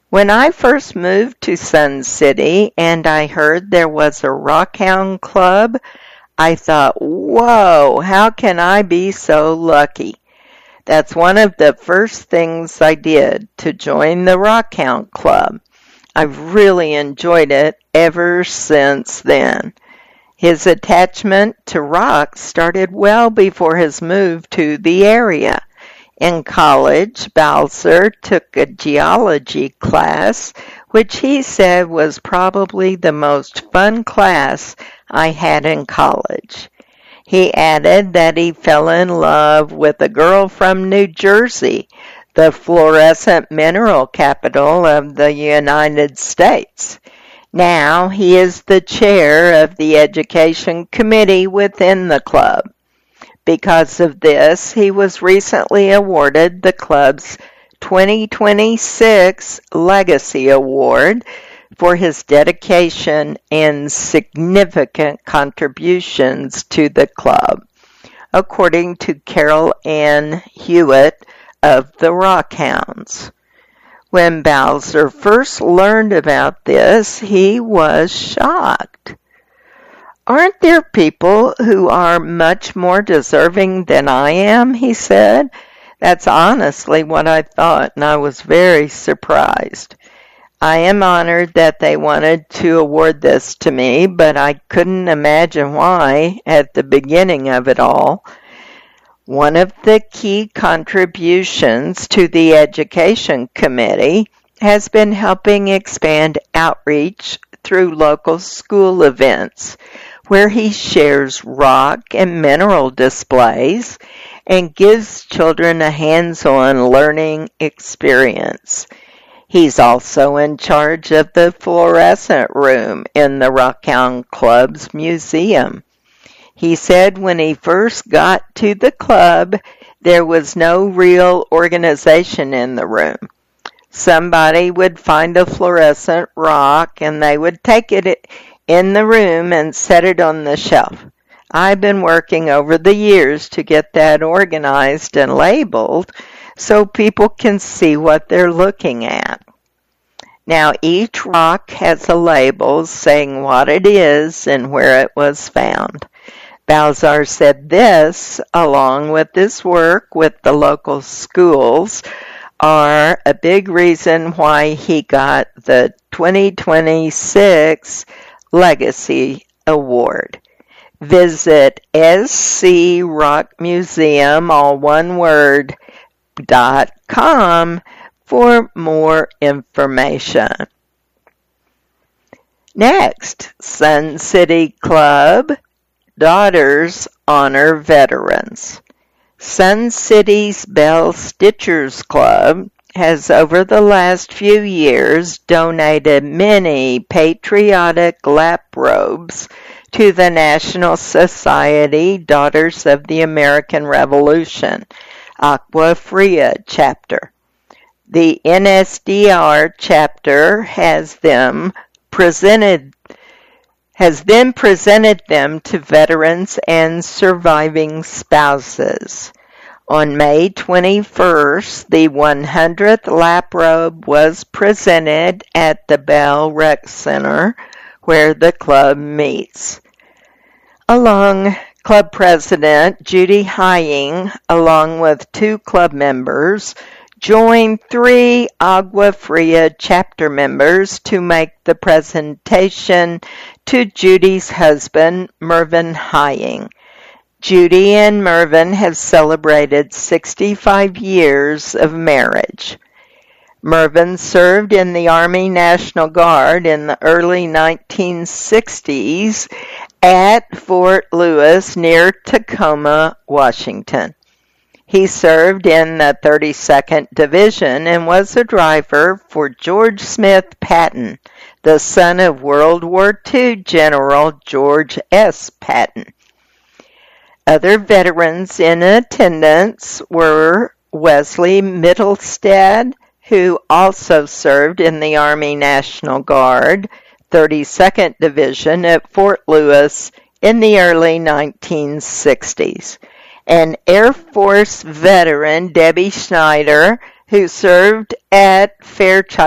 When I first moved to Sun City and I heard there was a Rockhound Club, I thought, whoa, how can I be so lucky? That's one of the first things I did to join the Rockhound Club. I've really enjoyed it ever since then. His attachment to rock started well before his move to the area. In college, Balzer took a geology class, which he said was probably the most fun class I had in college. He added that he fell in love with a girl from New Jersey, the fluorescent mineral capital of the United States. Now he is the chair of the education committee within the club. Because of this, he was recently awarded the club's 2026 Legacy Award for his dedication and significant contributions to the club, according to Carol Ann Hewitt of the Rockhounds. When Balzer first learned about this, he was shocked. "Aren't there people who are much more deserving than I am?" he said. "That's honestly what I thought, and I was very surprised. I am honored that they wanted to award this to me, but I couldn't imagine why at the beginning of it all." One of the key contributions to the Education Committee has been helping expand outreach through local school events, where he shares rock and mineral displays and gives children a hands-on learning experience. He's also in charge of the fluorescent room in the Rockhound Club's museum. He said when he first got to the club, there was no real organization in the room. Somebody would find a fluorescent rock and they would take it in the room and set it on the shelf. I've been working over the years to get that organized and labeled so people can see what they're looking at. Now, each rock has a label saying what it is and where it was found. Balzer said this, along with this work with the local schools, are a big reason why he got the 2026 Legacy Award. Visit scrockmuseum, all one word, .com for more information. Next, Sun City Club Daughters Honor Veterans. Sun City's Bell Stitchers Club has over the last few years donated many patriotic lap robes to the National Society Daughters of the American Revolution, Agua Fria chapter. The NSDR chapter has then presented them to veterans and surviving spouses. On May 21st, the 100th lap robe was presented at the Bell Rec Center, where the club meets. Club president Judy Hying, along with 2 club members, joined 3 Agua Fria chapter members to make the presentation to Judy's husband, Mervyn Hying. Judy and Mervyn have celebrated 65 years of marriage. Mervyn served in the Army National Guard in the early 1960s at Fort Lewis near Tacoma, Washington. He served in the 32nd Division and was a driver for George Smith Patton, the son of World War II General George S. Patton. Other veterans in attendance were Wesley Mittelstadt, who also served in the Army National Guard, 32nd Division at Fort Lewis in the early 1960s, and Air Force veteran Debbie Schneider, who served at Fairchild